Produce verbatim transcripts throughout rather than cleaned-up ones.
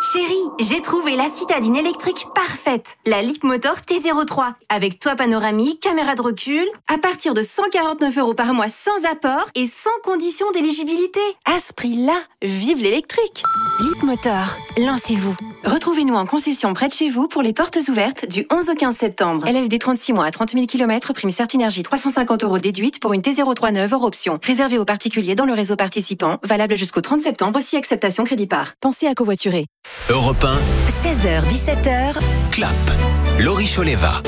Chérie, j'ai trouvé la citadine électrique parfaite. La Leapmotor T zéro trois. Avec toit panoramique, caméra de recul. À partir de cent quarante-neuf euros par mois sans apport et sans condition d'éligibilité. À ce prix-là, vive l'électrique. Leapmotor, lancez-vous. Retrouvez-nous en concession près de chez vous pour les portes ouvertes du onze au quinze septembre. L L D trente-six mois à trente mille kilomètres, prime Certinergie trois cent cinquante euros déduite pour une T zéro trois neuve hors option. Réservée aux particuliers dans le réseau participant. Valable jusqu'au trente septembre, si acceptation crédit par. Pensez à covoiturer. Europe un, seize heures dix-sept heures. Clap, Laurie Choleva.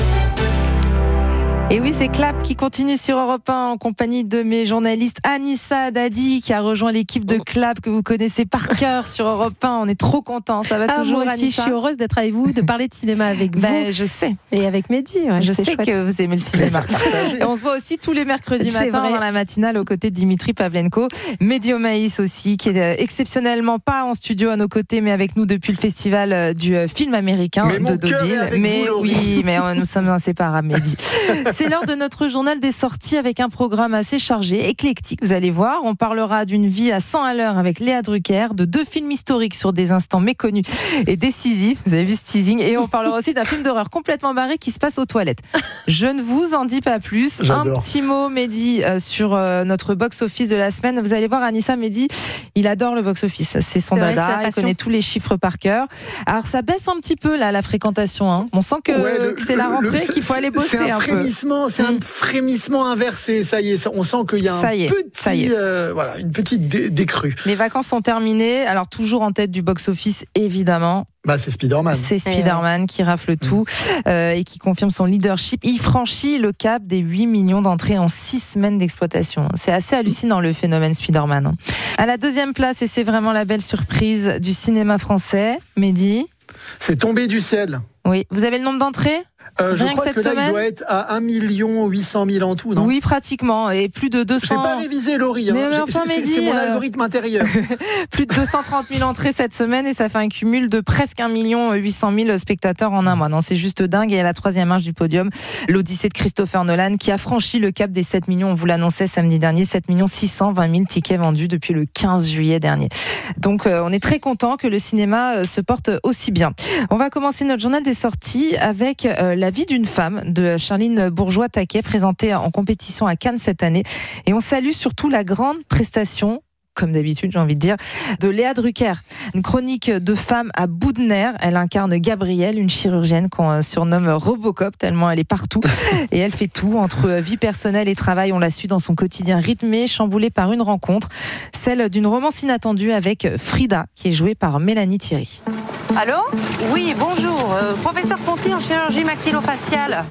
Et oui, c'est Clap qui continue sur Europe un en compagnie de mes journalistes Anissa Dadi qui a rejoint l'équipe de Clap que vous connaissez par cœur sur Europe un. On est trop contents. Ça va ah, toujours, moi aussi, Anissa. je suis heureuse d'être avec vous, de parler de cinéma avec vous. Ben, je sais. Et avec Mehdi. Ouais, je sais chouette. que vous aimez le cinéma. Et on se voit aussi tous les mercredis matins dans la matinale aux côtés de Dimitri Pavlenko. Mehdi Omaïs aussi, qui est exceptionnellement pas en studio à nos côtés, mais avec nous depuis le festival du film américain mais de Deauville. Mais vous, oui, mais nous sommes inséparables, Mehdi. C'est l'heure de notre journal des sorties avec un programme assez chargé, éclectique, vous allez voir. On parlera d'une vie à cent à l'heure avec Léa Drucker, de deux films historiques sur des instants méconnus et décisifs. Vous avez vu ce teasing. Et on parlera aussi d'un film d'horreur complètement barré qui se passe aux toilettes. Je ne vous en dis pas plus. J'adore. Un petit mot, Mehdi, euh, sur euh, notre box-office de la semaine. Vous allez voir, Anissa, Mehdi, il adore le box-office. C'est son dada, il connaît tous les chiffres par cœur. Alors ça baisse un petit peu là, la fréquentation. Hein. On sent que, ouais, le, que c'est la rentrée, le, qu'il faut aller bosser c'est un, un peu. C'est un frémissement inversé, ça y est, on sent qu'il y a un ça y est, petit, ça y est. Euh, voilà, une petite dé- décrue. Les vacances sont terminées, alors toujours en tête du box-office, évidemment. Bah, c'est Spider-Man. C'est Spider-Man qui rafle tout euh, et qui confirme son leadership. Il franchit le cap des huit millions d'entrées en six semaines d'exploitation. C'est assez hallucinant le phénomène Spider-Man. À la deuxième place, et c'est vraiment la belle surprise du cinéma français, Mehdi. C'est Tombé du ciel. Oui, vous avez le nombre d'entrées ? Euh, je Rien crois que cette que là, semaine, il doit être à un million huit cent mille en tout, non ? Oui, pratiquement, et plus de deux cents... Je n'ai pas révisé, Laurie. Hein. Mais mais enfin, c'est, Mehdi, c'est mon euh... algorithme intérieur. Plus de deux cent trente mille entrées cette semaine et ça fait un cumul de presque un million huit cent mille spectateurs en un mois. Non, c'est juste dingue. Et à la troisième marche du podium, l'Odyssée de Christopher Nolan qui a franchi le cap des sept millions. On vous l'annonçait samedi dernier, sept millions six cent vingt mille tickets vendus depuis le quinze juillet dernier. Donc, euh, on est très content que le cinéma euh, se porte aussi bien. On va commencer notre journal des sorties avec euh, La vie d'une femme de Charline Bourgeois-Taquet, présentée en compétition à Cannes cette année. Et on salue surtout la grande prestation, comme d'habitude, j'ai envie de dire, de Léa Drucker. Une chronique de femme à bout de nerfs. Elle incarne Gabrielle, une chirurgienne qu'on surnomme Robocop, tellement elle est partout. Et elle fait tout, entre vie personnelle et travail. On l'a su dans son quotidien rythmé, chamboulé par une rencontre, celle d'une romance inattendue avec Frida, qui est jouée par Mélanie Thierry. Allô ? Oui, bonjour. Euh, professeur Ponty en chirurgie maxillofaciale.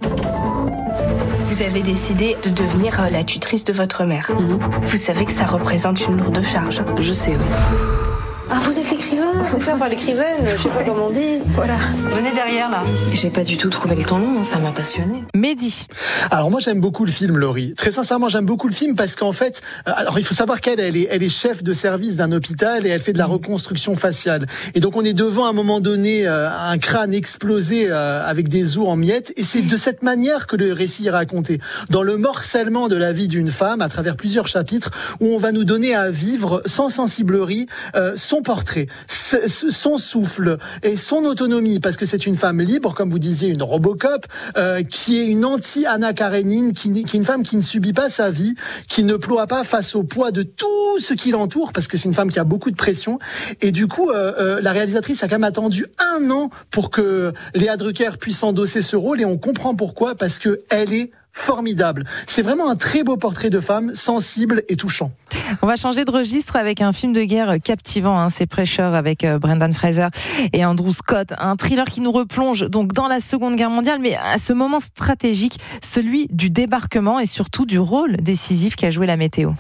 Vous avez décidé de devenir la tutrice de votre mère. Mmh. Vous savez que ça représente une lourde charge. Je sais, oui. Ah, vous êtes l'écrivain, c'est ça, pas l'écrivaine, je sais pas comment on dit. Voilà. Venez derrière, là. J'ai pas du tout trouvé le temps long, ça m'a passionné. Mehdi. Alors moi j'aime beaucoup le film, Laurie. Très sincèrement, j'aime beaucoup le film parce qu'en fait, alors il faut savoir qu'elle elle est, elle est chef de service d'un hôpital et elle fait de la reconstruction faciale. Et donc on est devant à un moment donné euh, un crâne explosé euh, avec des os en miettes et c'est de cette manière que le récit est raconté. Dans le morcellement de la vie d'une femme à travers plusieurs chapitres où on va nous donner à vivre sans sensiblerie euh, son portrait, son souffle et son autonomie, parce que c'est une femme libre, comme vous disiez, une Robocop, euh, qui est une anti-Anna Karénine, qui, qui est une femme qui ne subit pas sa vie, qui ne ploie pas face au poids de tout ce qui l'entoure, parce que c'est une femme qui a beaucoup de pression. Et du coup, euh, euh, la réalisatrice a quand même attendu un an pour que Léa Drucker puisse endosser ce rôle, et on comprend pourquoi, parce que elle est formidable. C'est vraiment un très beau portrait de femme, sensible et touchant. On va changer de registre avec un film de guerre captivant, hein, c'est Pressure avec euh, Brendan Fraser et Andrew Scott, un thriller qui nous replonge donc dans la Seconde Guerre mondiale, mais à ce moment stratégique, celui du débarquement et surtout du rôle décisif qu'a joué la météo.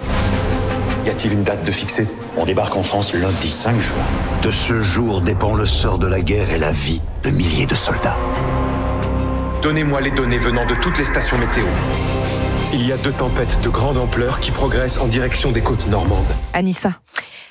Y a-t-il une date de fixée ? On débarque en France lundi cinq juin. De ce jour dépend le sort de la guerre et la vie de milliers de soldats. Donnez-moi les données venant de toutes les stations météo. Il y a deux tempêtes de grande ampleur qui progressent en direction des côtes normandes. Anissa.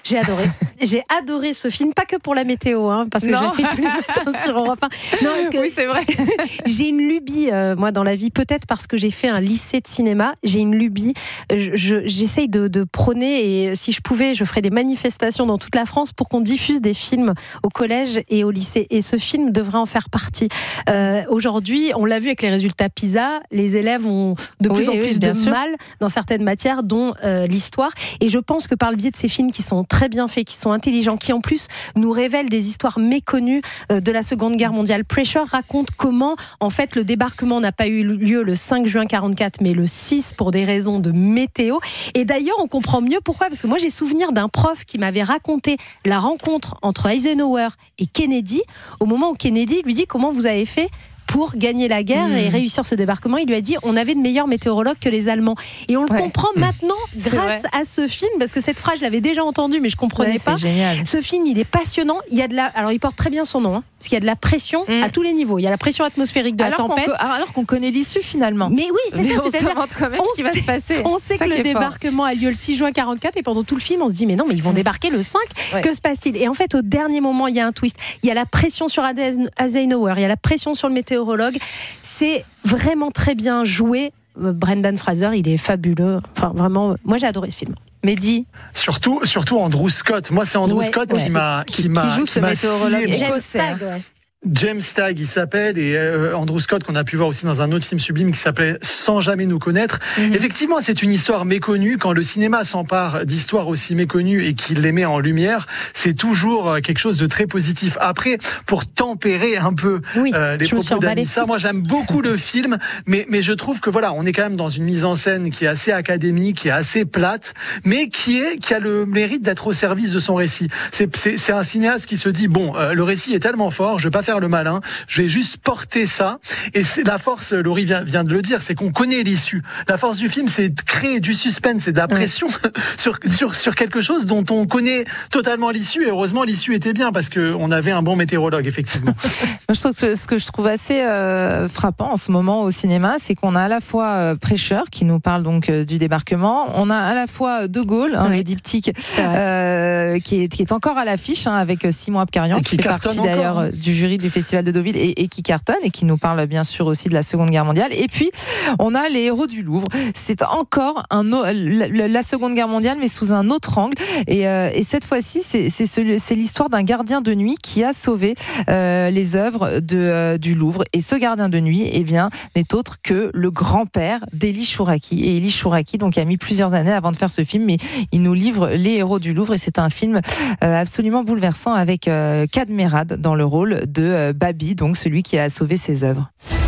J'ai adoré. J'ai adoré ce film, pas que pour la météo, hein, parce que Non. je le fais tous les matins sur Europe un. Non, parce que Oui, c'est vrai. j'ai une lubie, euh, moi, dans la vie, peut-être parce que j'ai fait un lycée de cinéma, j'ai une lubie. Je, je- j'essaye de, de prôner, et si je pouvais, je ferais des manifestations dans toute la France pour qu'on diffuse des films au collège et au lycée. Et ce film devrait en faire partie. Euh, aujourd'hui, on l'a vu avec les résultats PISA, les élèves ont de plus Oui, en oui, plus bien de sûr. mal dans certaines matières, dont euh, l'histoire. Et je pense que par le biais de ces films qui sont très bien faits, qui sont intelligents, qui en plus nous révèlent des histoires méconnues euh, de la Seconde Guerre mondiale. Pressure raconte comment, en fait, le débarquement n'a pas eu lieu le cinq juin quarante-quatre, mais le six pour des raisons de météo. Et d'ailleurs, on comprend mieux pourquoi, parce que moi, j'ai souvenir d'un prof qui m'avait raconté la rencontre entre Eisenhower et Kennedy, au moment où Kennedy lui dit comment vous avez fait pour gagner la guerre Mmh. et réussir ce débarquement. Il lui a dit on avait de meilleurs météorologues que les Allemands. Et on le Ouais. comprend maintenant C'est grâce vrai. à ce film, parce que cette phrase, je l'avais déjà entendue, mais je comprenais Ouais, pas. c'est génial. Ce film, il est passionnant. Il y a de la, alors il porte très bien son nom, hein, parce qu'il y a de la pression Mm. à tous les niveaux. Il y a la pression atmosphérique de Alors la qu'on, tempête. co- alors qu'on connaît l'issue finalement. Mais oui, c'est Mais ça. on se C'est-à-dire, demande quand même on ce qui va sait- se passer. on sait Ça que qui le est fort. débarquement a lieu le six juin quarante-quatre, et pendant tout le film, on se dit mais non, mais ils vont débarquer le cinq. Ouais. Que se passe-t-il? Et en fait, au dernier moment, il y a un twist. Il y a la pression sur Eisen- Eisenhower, il y a la pression sur le météorologue. C'est vraiment très bien joué. Euh, Brendan Fraser, il est fabuleux. Enfin, vraiment, moi j'ai adoré ce film. Mehdi, Surtout, surtout Andrew Scott. Moi, c'est Andrew Ouais, Scott ouais. qui m'a, Qui- qui m'a, qui joue qui ce m'a météorologue scié, écossais. moi. James Stagg, ouais. James Stagg, il s'appelle, et euh, Andrew Scott qu'on a pu voir aussi dans un autre film sublime qui s'appelait Sans jamais nous connaître. Mhm. Effectivement, c'est une histoire méconnue. Quand le cinéma s'empare d'histoires aussi méconnues et qu'il les met en lumière, c'est toujours euh, quelque chose de très positif. Après, pour tempérer un peu Oui, euh, les je me suis propos emballée. d'Anissa, moi j'aime beaucoup le film, mais mais je trouve que voilà, on est quand même dans une mise en scène qui est assez académique, qui est assez plate, mais qui est qui a le mérite d'être au service de son récit. C'est c'est, c'est un cinéaste qui se dit bon, euh, le récit est tellement fort, je vais pas faire le malin, je vais juste porter ça. Et c'est la force, Laurie vient, vient de le dire, c'est qu'on connaît l'issue. La force du film, c'est de créer du suspense et de la pression sur, sur, sur quelque chose dont on connaît totalement l'issue. Et heureusement, l'issue était bien parce qu'on avait un bon météorologue, effectivement. je trouve que ce que je trouve assez euh, frappant en ce moment au cinéma, c'est qu'on a à la fois euh, Prêcheur qui nous parle donc euh, du débarquement, on a à la fois De Gaulle, hein, Oui. le diptyque, C'est vrai. euh, qui, est, qui est encore à l'affiche hein, avec Simon Abkarian, Et qui, qui fait cartonne partie encore, d'ailleurs hein. du jury du Festival de Deauville et, et qui cartonne et qui nous parle bien sûr aussi de la Seconde Guerre mondiale. Et puis on a les héros du Louvre. C'est encore un o- la, la Seconde Guerre mondiale mais sous un autre angle. Et, euh, et cette fois-ci, c'est, c'est, ce- c'est l'histoire d'un gardien de nuit qui a sauvé euh, les œuvres de, euh, du Louvre. Et ce gardien de nuit, eh bien, n'est autre que le grand-père d'Élie Chouraki. Et Élie Chouraki, donc, a mis plusieurs années avant de faire ce film, mais il nous livre les héros du Louvre. Et c'est un film euh, absolument bouleversant avec euh, Kad Merad dans le rôle de euh, Babi, donc celui qui a sauvé ses œuvres.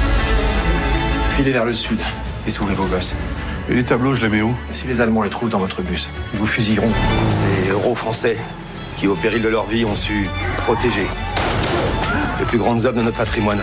Filez vers le sud et sauvez vos gosses. Et les tableaux, je les mets où? Si les Allemands les trouvent dans votre bus, ils vous fusilleront. Ces héros français qui, au péril de leur vie, ont su protéger les plus grandes œuvres de notre patrimoine.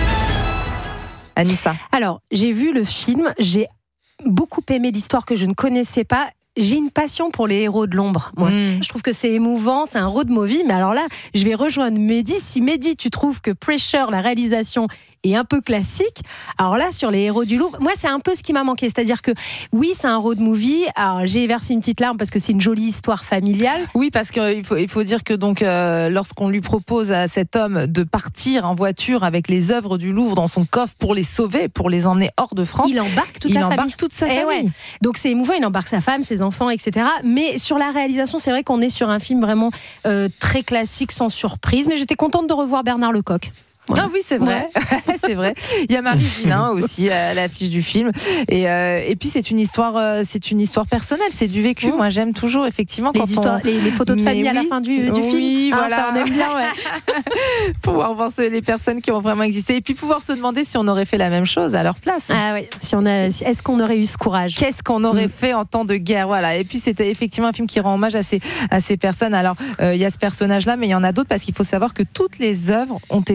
Anissa. Alors, j'ai vu le film, j'ai beaucoup aimé l'histoire que je ne connaissais pas. J'ai une passion pour les héros de l'ombre, moi. Mmh. Je trouve que c'est émouvant, c'est un road movie, mais alors là, je vais rejoindre Mehdi. Si Mehdi, tu trouves que Pressure, la réalisation, est un peu classique, alors là, sur les héros du Louvre, moi, c'est un peu ce qui m'a manqué. C'est-à-dire que, oui, c'est un road movie. Alors, j'ai versé une petite larme parce que c'est une jolie histoire familiale. Oui, parce qu'il faut, il faut dire que donc, euh, lorsqu'on lui propose à cet homme de partir en voiture avec les œuvres du Louvre dans son coffre pour les sauver, pour les emmener hors de France, Il embarque toute il la embarque famille. toute sa Eh famille. ouais. Donc c'est émouvant, il embarque sa femme, ses enfants, et cetera. Mais sur la réalisation, c'est vrai qu'on est sur un film vraiment euh, très classique, sans surprise. Mais j'étais contente de revoir Bernard Lecoq. Voilà. Ah oui, c'est vrai, c'est vrai. Il y a Marie Villain aussi à l'affiche du film. Et, euh, et puis c'est une histoire, euh, c'est une histoire personnelle, c'est du vécu. Mmh. Moi, j'aime toujours effectivement Les, quand histoires, on... les, les photos de Mais famille à la oui. fin du, du Oui, film. voilà. Ça, on aime bien, ouais. pouvoir voir ce- les personnes qui ont vraiment existé et puis pouvoir se demander si on aurait fait la même chose à leur place. Ah ouais. Si on a, si- est-ce qu'on aurait eu ce courage? Qu'est-ce qu'on aurait Mm. fait en temps de guerre, voilà. Et puis c'était effectivement un film qui rend hommage à ces à ces personnes. Alors il euh, y a ce personnage-là, mais il y en a d'autres parce qu'il faut savoir que toutes les œuvres ont été récupérées.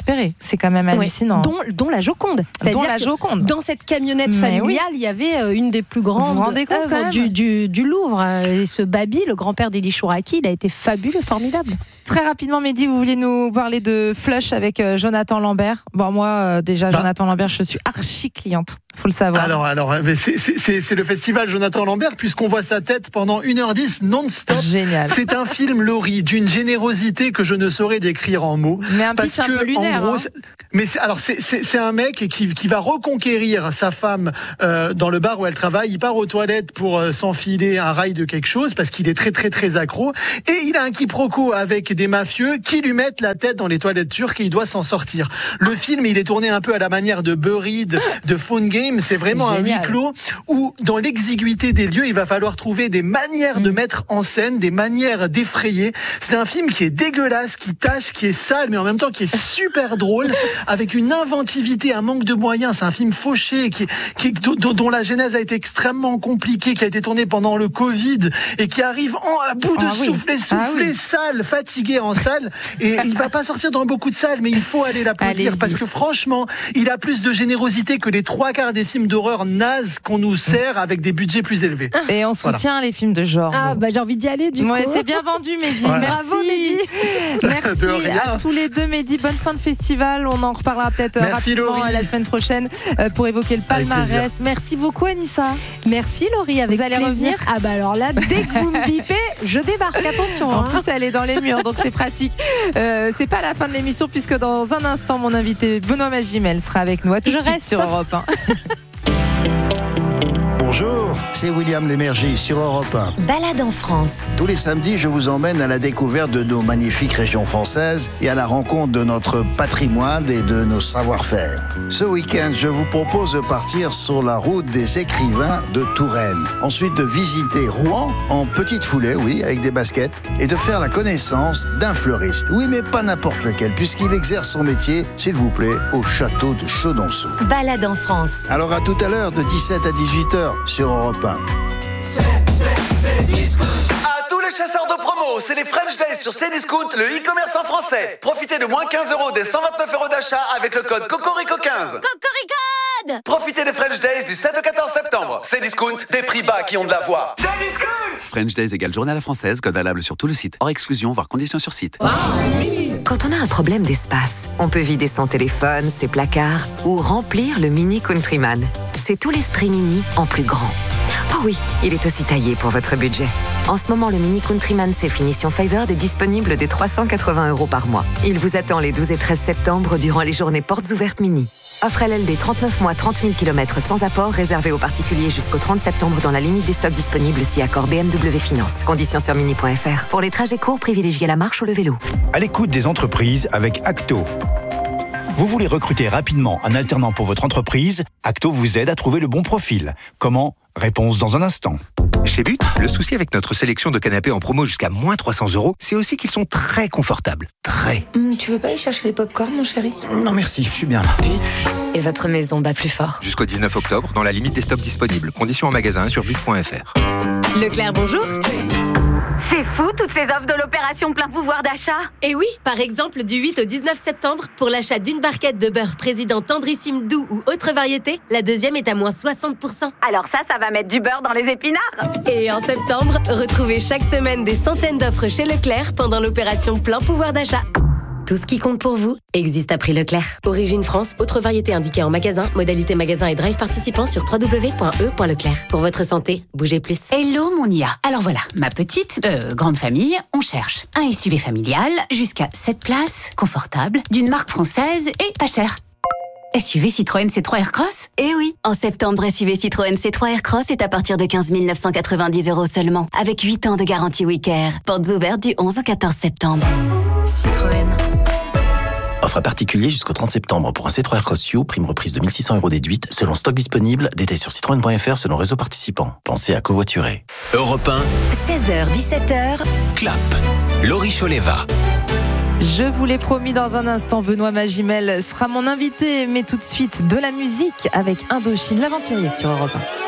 récupérer. C'est quand même hallucinant. Ouais. Dont, dont la Joconde. C'est-à-dire dont la que Joconde. Dans cette camionnette Mais familiale, oui. il y avait une des plus grandes Vous vous rendez compte, quand même du, du, du Louvre. Et ce Babi, le grand-père d'Elie Chouraki, il a été fabuleux, formidable. Très rapidement, Mehdi, vous vouliez nous parler de Flush avec euh, Jonathan Lambert. Bon, moi, euh, déjà, bah. Jonathan Lambert, je suis archi cliente. Faut le savoir. Alors, alors, c'est, c'est, c'est le festival Jonathan Lambert, puisqu'on voit sa tête pendant une heure dix non-stop. Génial. C'est un film, Laurie, d'une générosité que je ne saurais décrire en mots. Mais un pitch un peu lunaire. En gros, hein. Mais c'est, alors, c'est, c'est, c'est un mec qui, qui va reconquérir sa femme euh, dans le bar où elle travaille. Il part aux toilettes pour euh, s'enfiler un rail de quelque chose parce qu'il est très, très, très accro. Et il a un quiproquo avec des mafieux qui lui mettent la tête dans les toilettes turques et il doit s'en sortir. Le film, il est tourné un peu à la manière de Buried, de Phone Game. C'est vraiment c'est un huis clos où, dans l'exiguïté des lieux, il va falloir trouver des manières mmh. de mettre en scène, des manières d'effrayer. C'est un film qui est dégueulasse, qui tâche, qui est sale, mais en même temps qui est super drôle, avec une inventivité, un manque de moyens. C'est un film fauché, qui, qui, dont, dont la genèse a été extrêmement compliquée, qui a été tourné pendant le Covid et qui arrive en, à bout de ah, souffler, oui. souffler, ah, oui. sale, fatigué en salle. Et il va pas sortir dans beaucoup de salles, mais il faut aller l'applaudir Allez-y. parce que franchement, il a plus de générosité que les trois quarts des films d'horreur nazes qu'on nous sert avec des budgets plus élevés. Et on soutient voilà. les films de genre. Ah bah j'ai envie d'y aller du ouais, coup. C'est bien vendu, Mehdi. Voilà. Bravo, Mehdi. Merci à tous les deux, Mehdi. Bonne fin de festival. On en reparlera peut-être Merci, rapidement Laurie. la semaine prochaine pour évoquer le palmarès. Merci beaucoup, Anissa. Merci, Laurie. Avec vous allez plaisir. revenir. Ah bah alors là, dès que vous me bipez, je débarque. Attention. En hein. plus, elle est dans les murs, donc c'est pratique. Euh, c'est pas la fin de l'émission puisque dans un instant, mon invité Benoît Magimel sera avec nous. À tout je de suite reste. sur Europe un. Bonjour, c'est William Lémergie sur Europe un. Balade en France. Tous les samedis, je vous emmène à la découverte de nos magnifiques régions françaises et à la rencontre de notre patrimoine et de nos savoir-faire. Ce week-end, je vous propose de partir sur la route des écrivains de Touraine. Ensuite, de visiter Rouen en petite foulée, oui, avec des baskets, et de faire la connaissance d'un fleuriste. Oui, mais pas n'importe lequel, puisqu'il exerce son métier, s'il vous plaît, au château de Chaudonceau. Balade en France. Alors à tout à l'heure, de dix-sept à dix-huit heures, sur Europe un. C'est, c'est, c'est discount. À tous les chasseurs de promo, c'est les French Days sur Cdiscount, le e-commerce en français. Profitez de moins quinze euros des cent vingt-neuf euros d'achat avec le code Cocorico quinze. Cocorico! Profitez des French Days du sept au quatorze septembre. Cdiscount, des prix bas qui ont de la voix. Cdiscount! French Days égale journée à la française, code valable sur tout le site. Hors exclusion, voire conditions sur site. Wow. Quand on a un problème d'espace, on peut vider son téléphone, ses placards ou remplir le Mini Countryman. C'est tout l'esprit Mini en plus grand. Oh oui, il est aussi taillé pour votre budget. En ce moment, le Mini Countryman C finition Favored est disponible dès trois cent quatre-vingts euros par mois. Il vous attend les douze et treize septembre durant les journées portes ouvertes Mini. Offre L L D trente-neuf mois, trente mille kilomètres sans apport, réservé aux particuliers jusqu'au trente septembre dans la limite des stocks disponibles si accord B M W Finance. Conditions sur mini point f r. Pour les trajets courts, privilégiez la marche ou le vélo. À l'écoute des entreprises avec Acto. Vous voulez recruter rapidement un alternant pour votre entreprise? Acto vous aide à trouver le bon profil. Comment? Réponse dans un instant. Chez But, le souci avec notre sélection de canapés en promo jusqu'à moins trois cents euros, c'est aussi qu'ils sont très confortables. Très. Mmh, tu veux pas aller chercher les pop-corn, mon chéri? Non merci, je suis bien là. But. Et votre maison bat plus fort. Jusqu'au dix-neuf octobre, dans la limite des stocks disponibles. Conditions en magasin sur but point f r. Leclerc, bonjour. C'est fou, toutes ces offres de l'opération plein pouvoir d'achat. Et oui, par exemple, du huit au dix-neuf septembre, pour l'achat d'une barquette de beurre président tendrissime doux ou autre variété, la deuxième est à moins soixante pour cent. Alors ça, ça va mettre du beurre dans les épinards. Et en septembre, retrouvez chaque semaine des centaines d'offres chez Leclerc pendant l'opération plein pouvoir d'achat. Tout ce qui compte pour vous existe à prix Leclerc. Origine France, autre variété indiquée en magasin, modalité magasin et drive participant sur w w w point e point leclerc. Pour votre santé, bougez plus. Hello mon I A. Alors voilà, ma petite, euh, grande famille, on cherche un S U V familial jusqu'à sept places, confortable, d'une marque française et pas cher. S U V Citroën C trois Aircross? Eh oui, en septembre, S U V Citroën C trois Aircross est à partir de quinze mille neuf cent quatre-vingt-dix euros seulement, avec huit ans de garantie Wicker. Portes ouvertes du onze au quatorze septembre. Citroën. Offre à particulier jusqu'au trente septembre pour un C trois Aircross U, prime reprise de mille six cents euros déduite, selon stock disponible, détail sur citroën point f r selon réseau participant. Pensez à covoiturer. Europe un. seize heures, dix-sept heures. Clap. Laurie Choleva. Je vous l'ai promis, dans un instant, Benoît Magimel sera mon invité, mais tout de suite de la musique avec Indochine, l'aventurier sur Europe un.